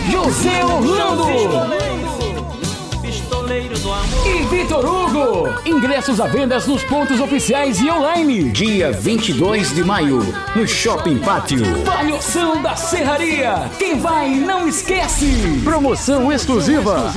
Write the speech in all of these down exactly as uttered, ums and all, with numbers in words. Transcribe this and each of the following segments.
José Orlando e Vitor Hugo. Ingressos à venda nos pontos oficiais e online. Dia vinte e dois de maio, no Shopping Pátio. Palhoção da Serraria. Quem vai não esquece. Promoção exclusiva.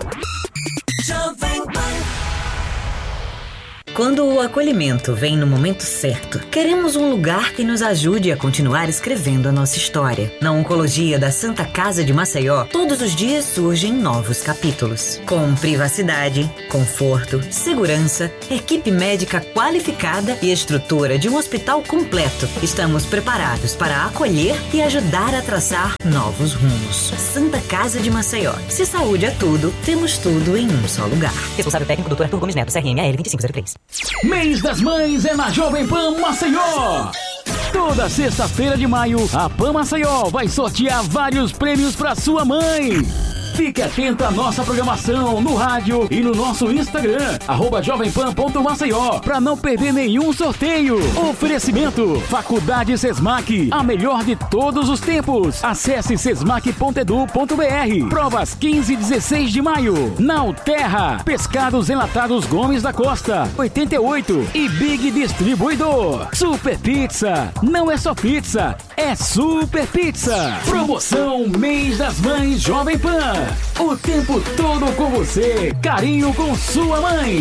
Quando o acolhimento vem no momento certo, queremos um lugar que nos ajude a continuar escrevendo a nossa história. Na Oncologia da Santa Casa de Maceió, todos os dias surgem novos capítulos. Com privacidade, conforto, segurança, equipe médica qualificada e estrutura de um hospital completo, estamos preparados para acolher e ajudar a traçar novos rumos. Santa Casa de Maceió. Se saúde é tudo, temos tudo em um só lugar. Responsável técnico doutor Arthur Gomes Neto, C R M A L vinte e cinco zero três. Mês das Mães é na Jovem Pan Maceió. Toda sexta-feira de maio, a Pan Maceió vai sortear vários prêmios para sua mãe. Fique atento à nossa programação no rádio e no nosso Instagram, arroba jovempan ponto maceió, para não perder nenhum sorteio. Oferecimento, Faculdade Sesmac, a melhor de todos os tempos. Acesse sesmac ponto edu ponto br. Provas quinze e dezesseis de maio. Nalterra, Pescados Enlatados Gomes da Costa, oitenta e oito. E Big Distribuidor. Super Pizza, não é só pizza, é Super Pizza. Promoção Mês das Mães Jovem Pan. O tempo todo com você. Carinho com sua mãe.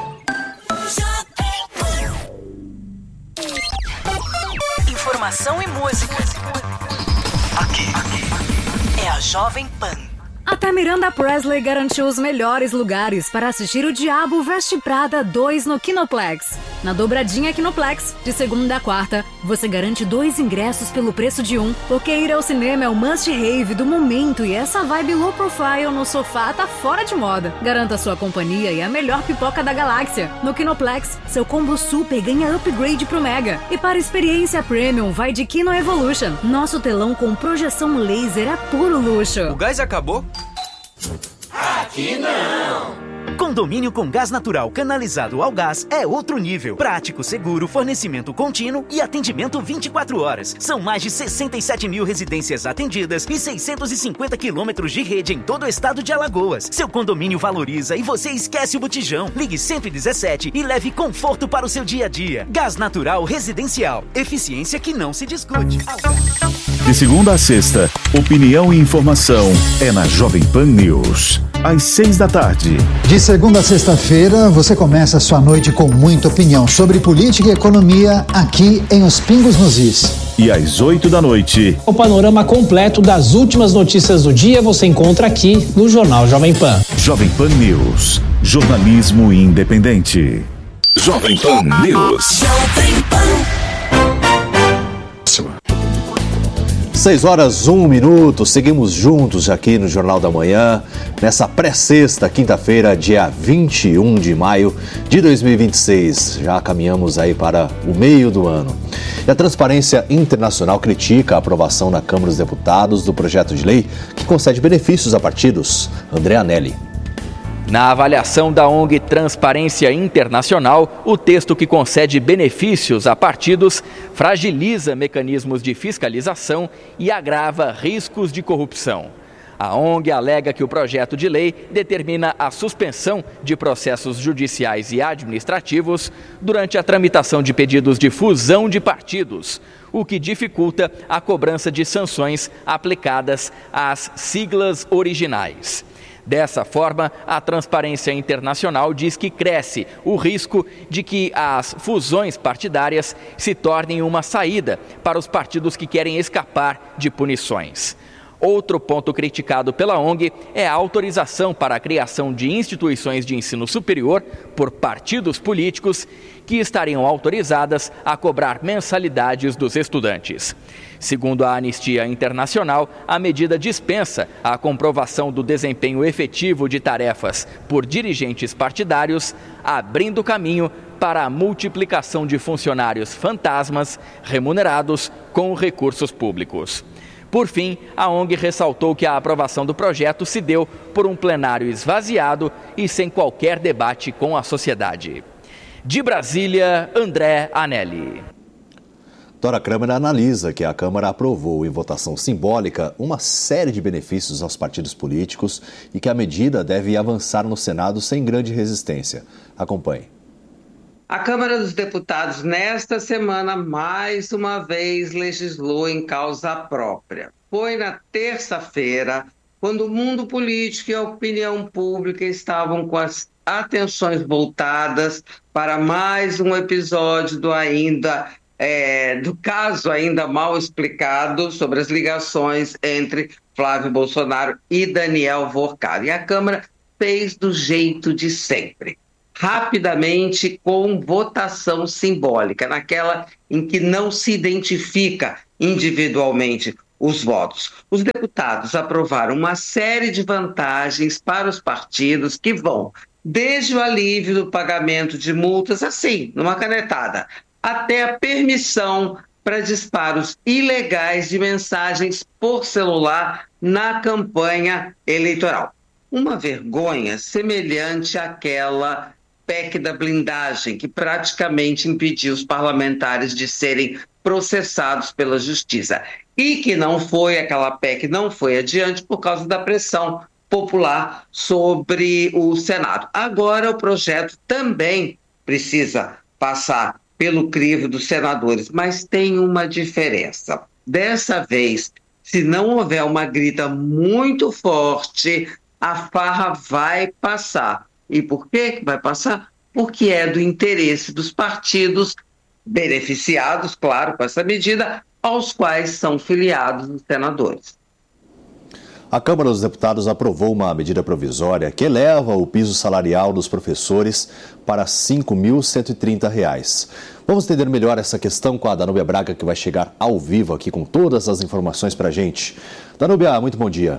Informação e música. Aqui, aqui é a Jovem Pan. Até Miranda Presley garantiu os melhores lugares para assistir O Diabo Veste Prada dois no Kinoplex. Na dobradinha Kinoplex, de segunda a quarta, você garante dois ingressos pelo preço de um, porque ir ao cinema é o must-have do momento e essa vibe low profile no sofá tá fora de moda. Garanta sua companhia e a melhor pipoca da galáxia. No Kinoplex, seu combo super ganha upgrade pro Mega. E para experiência premium, vai de Kino Evolution. Nosso telão com projeção laser é puro luxo. O gás acabou? Aqui não! Condomínio com gás natural canalizado ao gás é outro nível. Prático, seguro, fornecimento contínuo e atendimento vinte e quatro horas. São mais de sessenta e sete mil residências atendidas e seiscentos e cinquenta quilômetros de rede em todo o estado de Alagoas. Seu condomínio valoriza e você esquece o botijão. Ligue cento e dezessete e leve conforto para o seu dia a dia. Gás natural residencial. Eficiência que não se discute. De segunda a sexta, opinião e informação é na Jovem Pan News. Às seis da tarde. De segunda a sexta-feira, você começa a sua noite com muita opinião sobre política e economia aqui em Os Pingos nos Is. E às oito da noite. O panorama completo das últimas notícias do dia você encontra aqui no Jornal Jovem Pan. Jovem Pan News. Jornalismo independente. Jovem Pan News. Jovem Pan. seis horas, um minuto, seguimos juntos aqui no Jornal da Manhã, nessa pré-sexta, quinta-feira, dia vinte e um de maio de dois mil e vinte e seis. Já caminhamos aí para o meio do ano. E a Transparência Internacional critica a aprovação na Câmara dos Deputados do projeto de lei que concede benefícios a partidos. André Anelli. Na avaliação da O N G Transparência Internacional, o texto que concede benefícios a partidos fragiliza mecanismos de fiscalização e agrava riscos de corrupção. A O N G alega que o projeto de lei determina a suspensão de processos judiciais e administrativos durante a tramitação de pedidos de fusão de partidos, o que dificulta a cobrança de sanções aplicadas às siglas originais. Dessa forma, a Transparência Internacional diz que cresce o risco de que as fusões partidárias se tornem uma saída para os partidos que querem escapar de punições. Outro ponto criticado pela O N G é a autorização para a criação de instituições de ensino superior por partidos políticos que estariam autorizadas a cobrar mensalidades dos estudantes. Segundo a Anistia Internacional, a medida dispensa a comprovação do desempenho efetivo de tarefas por dirigentes partidários, abrindo caminho para a multiplicação de funcionários fantasmas remunerados com recursos públicos. Por fim, a O N G ressaltou que a aprovação do projeto se deu por um plenário esvaziado e sem qualquer debate com a sociedade. De Brasília, André Anelli. Dora Kramer analisa que a Câmara aprovou em votação simbólica uma série de benefícios aos partidos políticos e que a medida deve avançar no Senado sem grande resistência. Acompanhe. A Câmara dos Deputados, nesta semana, mais uma vez legislou em causa própria. Foi na terça-feira, quando o mundo político e a opinião pública estavam com as atenções voltadas para mais um episódio do ainda é, do caso ainda mal explicado sobre as ligações entre Flávio Bolsonaro e Daniel Worcari. E a Câmara fez do jeito de sempre, rapidamente, com votação simbólica, naquela em que não se identifica individualmente os votos. Os deputados aprovaram uma série de vantagens para os partidos que vão desde o alívio do pagamento de multas, assim, numa canetada, até a permissão para disparos ilegais de mensagens por celular na campanha eleitoral. Uma vergonha semelhante àquela P E C da blindagem, que praticamente impediu os parlamentares de serem processados pela Justiça. E que não foi, aquela P E C não foi adiante por causa da pressão popular sobre o Senado. Agora o projeto também precisa passar pelo crivo dos senadores, mas tem uma diferença. Dessa vez, se não houver uma grita muito forte, a farra vai passar. E por que vai passar? Porque é do interesse dos partidos beneficiados, claro, com essa medida, aos quais são filiados os senadores. A Câmara dos Deputados aprovou uma medida provisória que eleva o piso salarial dos professores para cinco mil cento e trinta reais. Vamos entender melhor essa questão com a Danúbia Braga, que vai chegar ao vivo aqui com todas as informações para a gente. Danúbia, muito bom dia.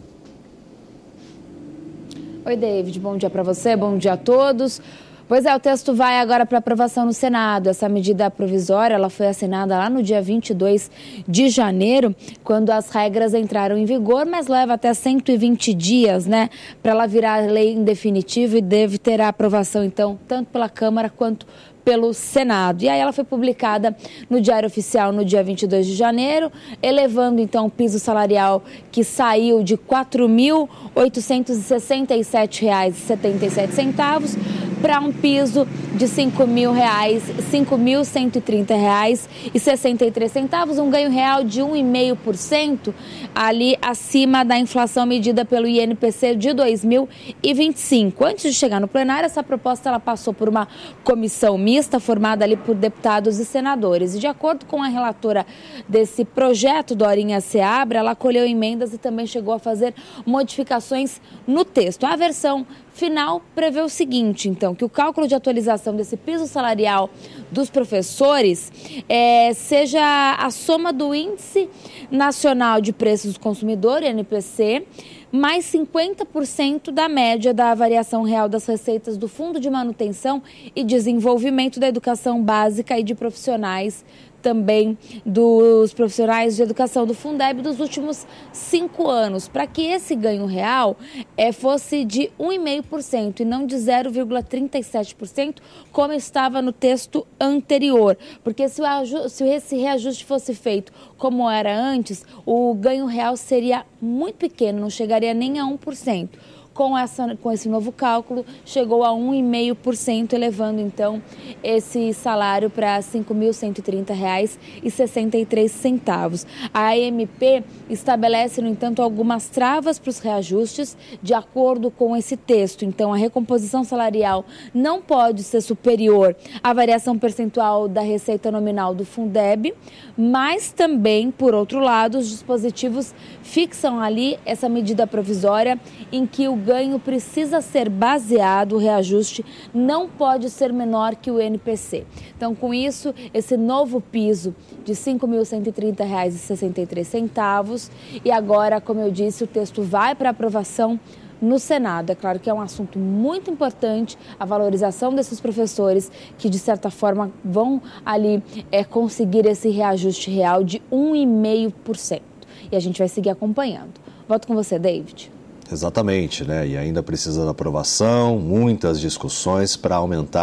Oi, David. Bom dia para você, bom dia a todos. Pois é, o texto vai agora para aprovação no Senado. Essa medida provisória ela foi assinada lá no dia vinte e dois de janeiro, quando as regras entraram em vigor, mas leva até cento e vinte dias, né, para ela virar lei em definitivo e deve ter a aprovação, então, tanto pela Câmara quanto pelo Senado. E aí ela foi publicada no Diário Oficial no dia vinte e dois de janeiro, elevando então o piso salarial que saiu de quatro mil oitocentos e sessenta e sete reais e setenta e sete centavos para um piso de cinco mil reais, cinco mil cento e trinta reais e sessenta e três centavos, um ganho real de um vírgula cinco por cento ali acima da inflação medida pelo I N P C de dois mil e vinte e cinco. Antes de chegar no plenário, essa proposta ela passou por uma comissão mista formada ali por deputados e senadores. E de acordo com a relatora desse projeto, Dorinha Seabra, ela acolheu emendas e também chegou a fazer modificações no texto. A versão final prevê o seguinte, então, que o cálculo de atualização desse piso salarial dos professores é, seja a soma do Índice Nacional de Preços do Consumidor, I N P C, mais cinquenta por cento da média da variação real das receitas do Fundo de Manutenção e Desenvolvimento da Educação Básica e de Profissionais, também dos profissionais de educação do Fundeb dos últimos cinco anos, para que esse ganho real é, fosse de um vírgula cinco por cento e não de zero vírgula trinta e sete por cento, como estava no texto anterior. Porque se, o, se esse reajuste fosse feito como era antes, o ganho real seria muito pequeno, não chegaria nem a um por cento. Com, essa, com esse novo cálculo, chegou a um vírgula cinco por cento, elevando, então, esse salário para cinco mil cento e trinta reais e sessenta e três centavos. A A M P estabelece, no entanto, algumas travas para os reajustes de acordo com esse texto. Então, a recomposição salarial não pode ser superior à variação percentual da receita nominal do Fundeb, mas também, por outro lado, os dispositivos fixam ali essa medida provisória em que o ganho precisa ser baseado, o reajuste não pode ser menor que o I N P C. Então, com isso, esse novo piso de cinco mil cento e trinta reais e sessenta e três centavos, e agora, como eu disse, o texto vai para aprovação no Senado. É claro que é um assunto muito importante, a valorização desses professores que, de certa forma, vão ali é, conseguir esse reajuste real de um vírgula cinco por cento. E a gente vai seguir acompanhando. Volto com você, David. Exatamente, né? E ainda precisa da aprovação, muitas discussões para aumentar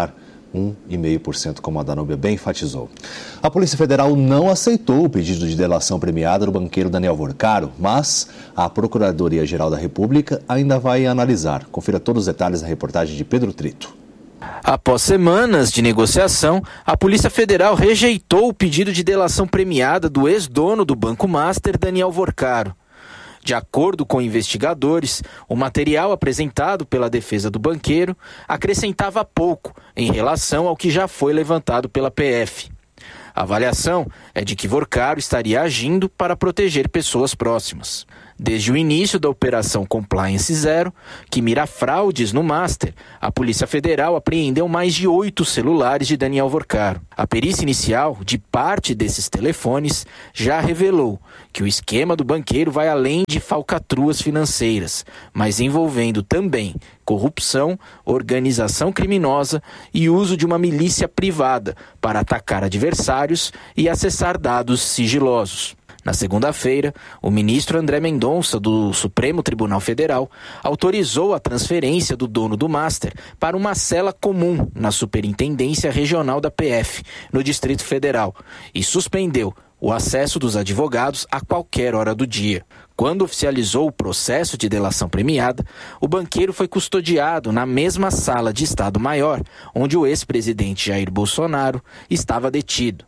um vírgula cinco por cento, como a Danúbia bem enfatizou. A Polícia Federal não aceitou o pedido de delação premiada do banqueiro Daniel Vorcaro, mas a Procuradoria-Geral da República ainda vai analisar. Confira todos os detalhes na reportagem de Pedro Trito. Após semanas de negociação, a Polícia Federal rejeitou o pedido de delação premiada do ex-dono do Banco Master, Daniel Vorcaro. De acordo com investigadores, o material apresentado pela defesa do banqueiro acrescentava pouco em relação ao que já foi levantado pela P F. A avaliação é de que Vorcaro estaria agindo para proteger pessoas próximas. Desde o início da Operação Compliance Zero, que mira fraudes no Master, a Polícia Federal apreendeu mais de oito celulares de Daniel Vorcaro. A perícia inicial de parte desses telefones já revelou que o esquema do banqueiro vai além de falcatruas financeiras, mas envolvendo também corrupção, organização criminosa e uso de uma milícia privada para atacar adversários e acessar dados sigilosos. Na segunda-feira, o ministro André Mendonça, do Supremo Tribunal Federal, autorizou a transferência do dono do Master para uma cela comum na Superintendência Regional da P F, no Distrito Federal, e suspendeu o acesso dos advogados a qualquer hora do dia. Quando oficializou o processo de delação premiada, o banqueiro foi custodiado na mesma sala de Estado-Maior, onde o ex-presidente Jair Bolsonaro estava detido.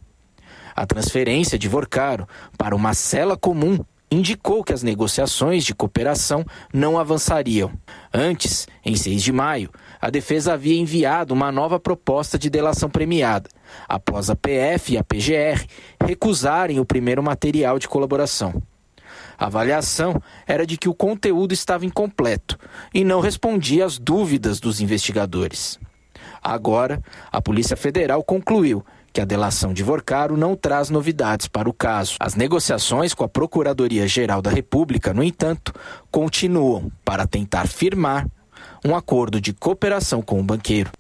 A transferência de Vorcaro para uma cela comum indicou que as negociações de cooperação não avançariam. Antes, em seis de maio, a defesa havia enviado uma nova proposta de delação premiada, após a P F e a P G R recusarem o primeiro material de colaboração. A avaliação era de que o conteúdo estava incompleto e não respondia às dúvidas dos investigadores. Agora, a Polícia Federal concluiu que a delação de Vorcaro não traz novidades para o caso. As negociações com a Procuradoria-Geral da República, no entanto, continuam para tentar firmar um acordo de cooperação com o banqueiro.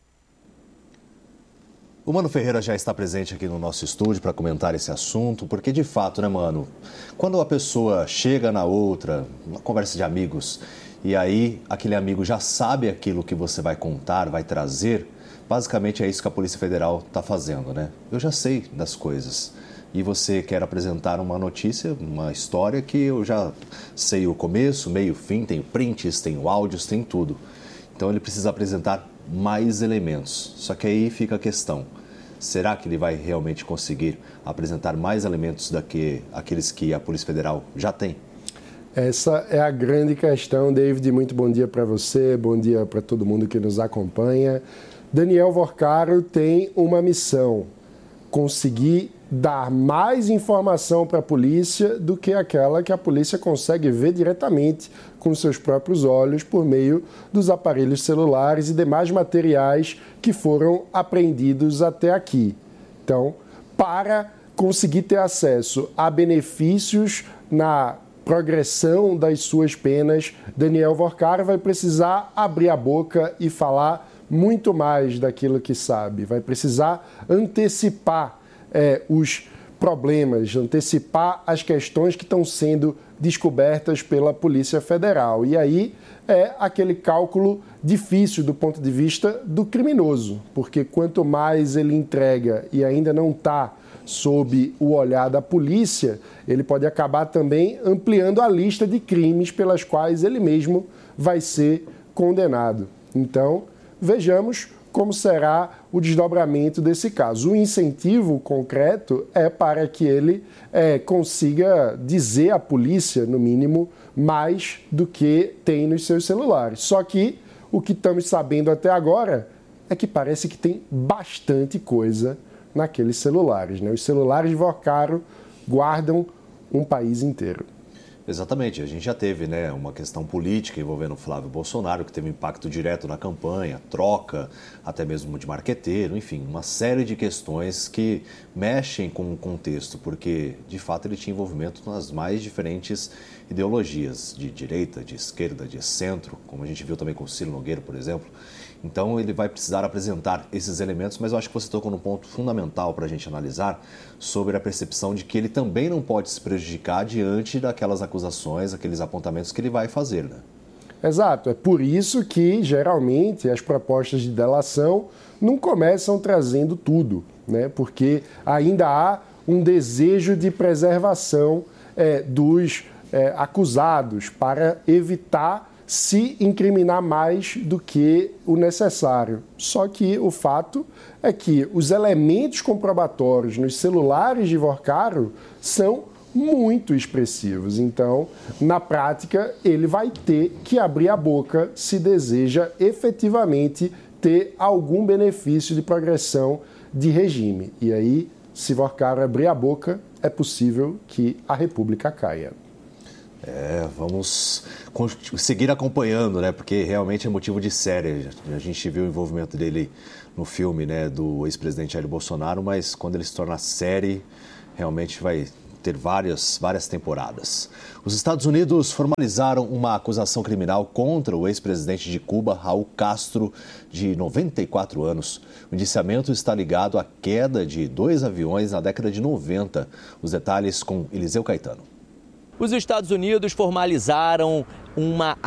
O Mano Ferreira já está presente aqui no nosso estúdio para comentar esse assunto, porque de fato, né, Mano, quando a pessoa chega na outra, uma conversa de amigos, e aí aquele amigo já sabe aquilo que você vai contar, vai trazer, basicamente é isso que a Polícia Federal está fazendo, né? Eu já sei das coisas. E você quer apresentar uma notícia, uma história que eu já sei o começo, meio, fim, tenho prints, tenho áudios, tem tudo. Então ele precisa apresentar mais elementos. Só que aí fica a questão. Será que ele vai realmente conseguir apresentar mais elementos do que aqueles que a Polícia Federal já tem? Essa é a grande questão, David. Muito bom dia para você, bom dia para todo mundo que nos acompanha. Daniel Vorcaro tem uma missão: conseguir dar mais informação para a polícia do que aquela que a polícia consegue ver diretamente com seus próprios olhos por meio dos aparelhos celulares e demais materiais que foram apreendidos até aqui. Então, para conseguir ter acesso a benefícios na progressão das suas penas, Daniel Vorcaro vai precisar abrir a boca e falar muito mais daquilo que sabe. Vai precisar antecipar é, os problemas, antecipar as questões que estão sendo descobertas pela Polícia Federal. E aí é aquele cálculo difícil do ponto de vista do criminoso, porque quanto mais ele entrega e ainda não está sob o olhar da polícia, ele pode acabar também ampliando a lista de crimes pelas quais ele mesmo vai ser condenado. Então, vejamos como será o desdobramento desse caso. O incentivo concreto é para que ele é, consiga dizer à polícia, no mínimo, mais do que tem nos seus celulares. Só que o que estamos sabendo até agora é que parece que tem bastante coisa naqueles celulares, né? Os celulares de Vorcaro guardam um país inteiro. Exatamente, a gente já teve, né, uma questão política envolvendo o Flávio Bolsonaro, que teve impacto direto na campanha, troca, até mesmo de marqueteiro, enfim, uma série de questões que mexem com o contexto, porque de fato ele tinha envolvimento nas mais diferentes ideologias, de direita, de esquerda, de centro, como a gente viu também com o Ciro Nogueira, por exemplo. Então ele vai precisar apresentar esses elementos, mas eu acho que você tocou num ponto fundamental para a gente analisar sobre a percepção de que ele também não pode se prejudicar diante daquelas acusações, aqueles apontamentos que ele vai fazer, né? Exato, é por isso que, geralmente, as propostas de delação não começam trazendo tudo, né? Porque ainda há um desejo de preservação é, dos é, acusados para evitar se incriminar mais do que o necessário. Só que o fato é que os elementos comprobatórios nos celulares de Vorcaro são muito expressivos. Então, na prática, ele vai ter que abrir a boca se deseja efetivamente ter algum benefício de progressão de regime. E aí, se Vorcaro abrir a boca, é possível que a República caia. É, vamos seguir acompanhando, né? Porque realmente é motivo de série. A gente viu o envolvimento dele no filme, né, do ex-presidente Jair Bolsonaro, mas quando ele se torna série, realmente vai ter várias, várias temporadas. Os Estados Unidos formalizaram uma acusação criminal contra o ex-presidente de Cuba, Raul Castro, de noventa e quatro anos. O indiciamento está ligado à queda de dois aviões na década de noventa. Os detalhes com Eliseu Caetano. Os Estados Unidos formalizaram uma